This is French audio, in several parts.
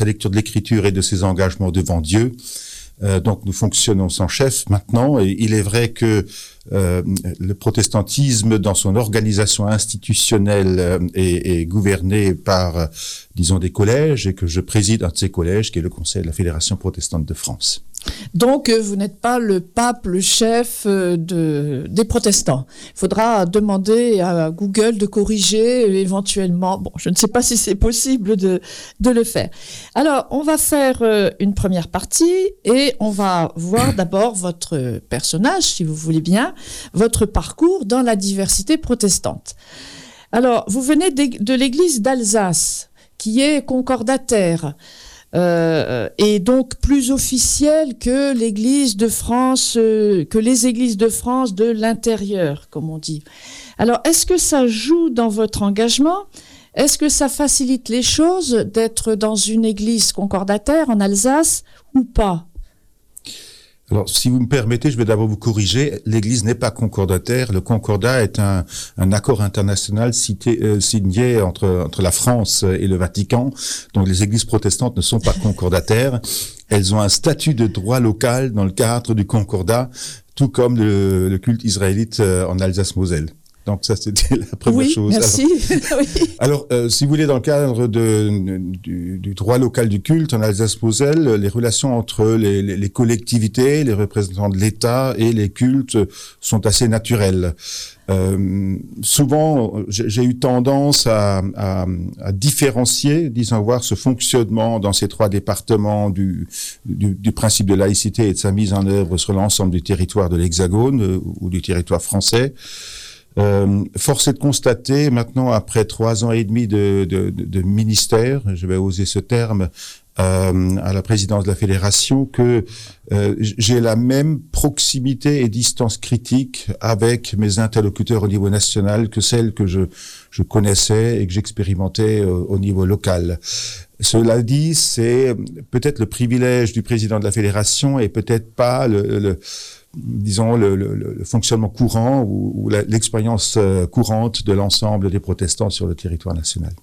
la lecture de l'Écriture et de ses engagements devant Dieu. Donc nous fonctionnons sans chef maintenant, et il est vrai que le protestantisme, dans son organisation institutionnelle, est gouverné par, disons, des collèges, et que je préside un de ces collèges, qui est le Conseil de la Fédération protestante de France. Donc, vous n'êtes pas le pape, le chef des protestants. Il faudra demander à Google de corriger éventuellement. Bon, je ne sais pas si c'est possible de le faire. Alors, on va faire une première partie et on va voir d'abord votre personnage, si vous voulez bien, votre parcours dans la diversité protestante. Alors, vous venez de l'église d'Alsace, qui est concordataire. Et donc plus officielle que l'Église de France, que les églises de France de l'intérieur, comme on dit. Alors, est-ce que ça joue dans votre engagement? Est-ce que ça facilite les choses d'être dans une église concordataire en Alsace ou pas? Alors, si vous me permettez, je vais d'abord vous corriger. L'Église n'est pas concordataire. Le concordat est un accord international signé entre la France et le Vatican. Donc, les Églises protestantes ne sont pas concordataires. Elles ont un statut de droit local dans le cadre du concordat, tout comme le culte israélite en Alsace-Moselle. Donc ça, c'était la première chose. Merci. Alors, si vous voulez, dans le cadre du droit local du culte en Alsace-Moselle, les relations entre les collectivités, les représentants de l'État et les cultes sont assez naturelles. Souvent, j'ai eu tendance à différencier, disons, voir ce fonctionnement dans ces trois départements du principe de laïcité et de sa mise en œuvre sur l'ensemble du territoire de l'Hexagone ou du territoire français. Force est de constater maintenant, après 3 ans et demi de ministère, je vais oser ce terme, à la présidence de la fédération, que j'ai la même proximité et distance critique avec mes interlocuteurs au niveau national que celle que je connaissais et que j'expérimentais au niveau local. Cela dit, c'est peut-être le privilège du président de la fédération et peut-être pas disons, le fonctionnement courant ou l'expérience courante de l'ensemble des protestants sur le territoire national.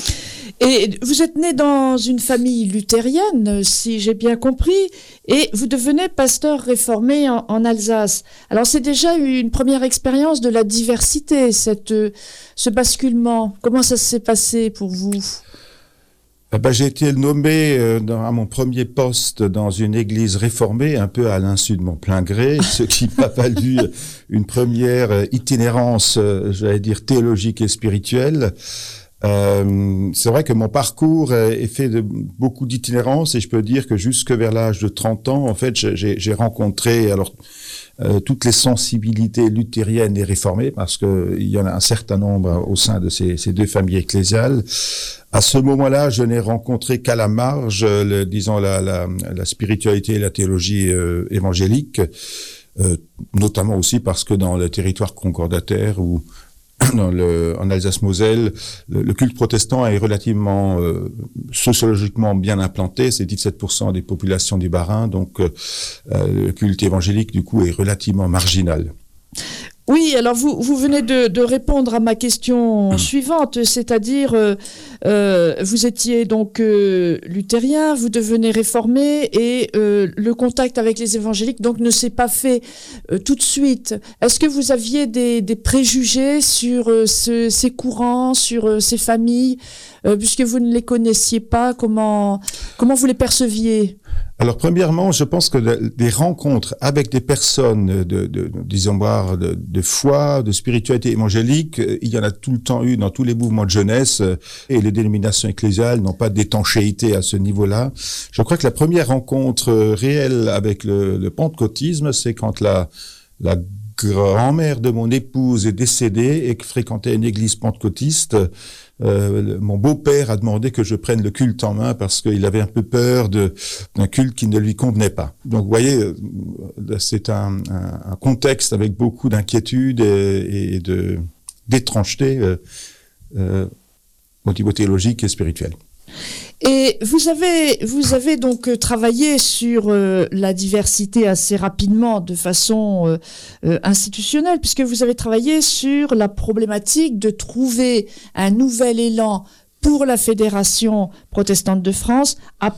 Et vous êtes né dans une famille luthérienne, si j'ai bien compris, et vous devenez pasteur réformé en Alsace. Alors c'est déjà une première expérience de la diversité, ce basculement. Comment ça s'est passé pour vous ? J'ai été nommé à mon premier poste dans une église réformée, un peu à l'insu de mon plein gré, ce qui m'a valu une première itinérance, j'allais dire, théologique et spirituelle. C'est vrai que mon parcours est fait de beaucoup d'itinérance, et je peux dire que jusque vers l'âge de 30 ans, en fait, j'ai rencontré toutes les sensibilités luthériennes et réformées, parce que il y en a un certain nombre au sein de ces deux familles ecclésiales. À ce moment-là, je n'ai rencontré qu'à la marge, disons, la spiritualité et la théologie évangélique, notamment aussi parce que dans le territoire concordataire ou en Alsace-Moselle, le culte protestant est relativement sociologiquement bien implanté. C'est 17% des populations du Bas-Rhin, donc le culte évangélique, du coup, est relativement marginal. Oui, alors vous venez de répondre à ma question suivante, c'est-à-dire vous étiez donc luthérien, vous devenez réformé, et le contact avec les évangéliques donc ne s'est pas fait tout de suite. Est-ce que vous aviez des préjugés sur ces courants, sur ces familles, puisque vous ne les connaissiez pas? Comment vous les perceviez? Alors, premièrement, je pense que des rencontres avec des personnes disons voir, de foi, de spiritualité évangélique, il y en a tout le temps eu dans tous les mouvements de jeunesse, et les dénominations ecclésiales n'ont pas d'étanchéité à ce niveau-là. Je crois que la première rencontre réelle avec le pentecôtisme, c'est quand la grand-mère de mon épouse est décédée et que fréquentait une église pentecôtiste. Mon beau-père a demandé que je prenne le culte en main parce qu'il avait un peu peur d'un culte qui ne lui convenait pas. Donc, vous voyez, c'est un contexte avec beaucoup d'inquiétude et d'étrangeté au niveau théologique et spirituel. Et vous avez donc travaillé sur la diversité assez rapidement, de façon institutionnelle, puisque vous avez travaillé sur la problématique de trouver un nouvel élan pour la Fédération protestante de France,